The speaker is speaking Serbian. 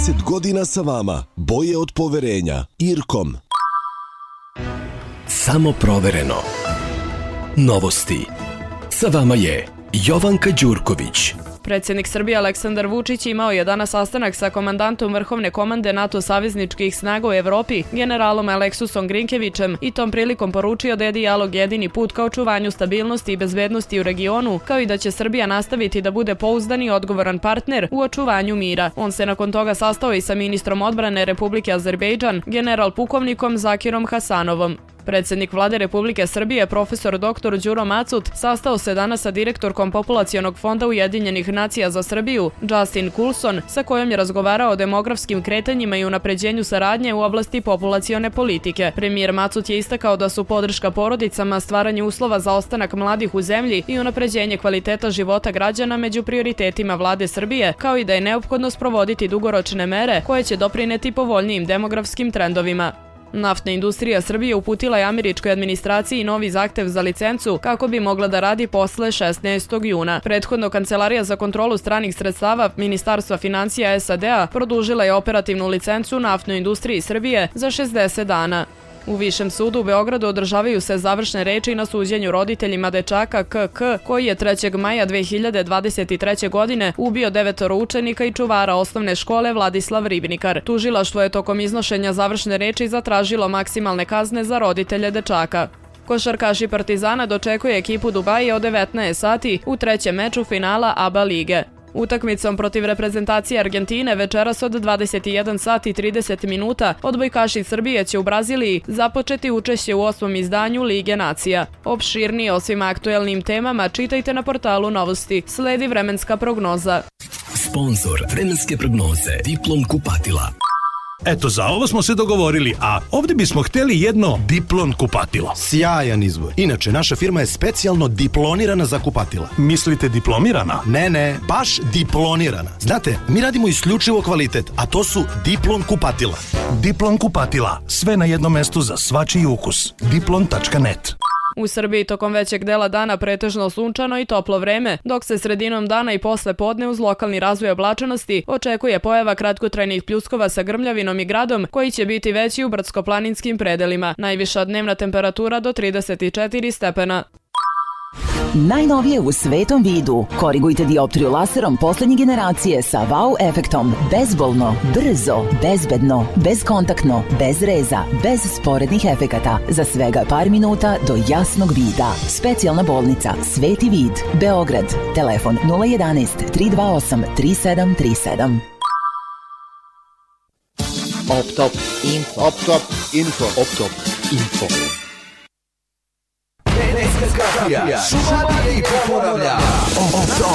30 godina sa vama. Boje od poverenja. Irkom. Samo provereno. Novosti. Sa vama je Jovanka Đurković. Predsjednik Srbije Aleksandar Vučić imao je danas sastanak sa komandantom Vrhovne komande NATO savezničkih snaga u Evropi, generalom Aleksusom Grinkevićem, i tom prilikom poručio da je dijalog jedini put ka očuvanju stabilnosti i bezbednosti u regionu, kao i da će Srbija nastaviti da bude pouzdani i odgovoran partner u očuvanju mira. On se nakon toga sastao i sa ministrom odbrane Republike Azerbejdžan, general pukovnikom Zakirom Hasanovom. Predsjednik vlade Republike Srbije, profesor dr. Đuro Macut, sastao se danas sa direktorkom Populacionog fonda Ujedinjenih nacija za Srbiju, Justin Coulson, sa kojom je razgovarao o demografskim kretanjima i unapređenju saradnje u oblasti populacione politike. Premijer Macut je istakao da su podrška porodicama, stvaranje uslova za ostanak mladih u zemlji i unapređenje kvaliteta života građana među prioritetima vlade Srbije, kao i da je neophodno sprovoditi dugoročne mere koje će doprineti povoljnijim demografskim trendovima. Naftna industrija Srbije uputila je američkoj administraciji novi zahtev za licencu kako bi mogla da radi posle 16. juna. Prethodno Kancelarija za kontrolu stranih sredstava Ministarstva financija SAD-a produžila je operativnu licencu naftnoj industriji Srbije za 60 dana. U Višem sudu u Beogradu održavaju se završne reči na suđenju roditeljima dečaka KK, koji je 3. maja 2023. godine ubio 9 učenika i čuvara osnovne škole Vladislav Ribnikar. Tužilaštvo je tokom iznošenja završne reči zatražilo maksimalne kazne za roditelje dečaka. Košarkaši Partizana dočekuje ekipu Dubaja od 19 sati u trećem meču finala ABA lige. Utakmicom protiv reprezentacije Argentine večeras od 21 sati i 30 minuta odbojkaši Srbije će u Braziliji započeti učešće u 8. izdanju Lige nacija. Opširnije o svim aktuelnim temama čitajte na portalu Novosti. Sledi vremenska prognoza. Sponzor vremenske prognoze Diplom kupatila. Eto, za ovo smo se dogovorili, a ovdje bismo htjeli jedno Diplon kupatilo. Sjajan izbor. Inače, naša firma je specijalno diplonirana za kupatila. Mislite diplomirana? Ne, baš diplonirana. Znate, mi radimo isključivo kvalitet, a to su Diplon kupatila. Diplon kupatila. Sve na jednom mestu za svačiji ukus. Diplon.net. U Srbiji tokom većeg dela dana pretežno sunčano i toplo vreme, dok se sredinom dana i posle podne uz lokalni razvoj oblačenosti očekuje pojava kratkotrajnih pljuskova sa grmljavinom i gradom, koji će biti veći u brdsko-planinskim predelima. Najviša dnevna temperatura do 34 stepena. Najnovije u svetom vidu. Korigujte dioptriju laserom poslednje generacije sa wow efektom. Bezbolno, brzo, bezbedno, bezkontaktno, bez reza, bez sporednih efekata. Za svega par minuta do jasnog vida. Specijalna bolnica Sveti vid, Beograd. Telefon 011 328 3737. Optop info. Optop info. Optop info. Šumarija, poporavlja.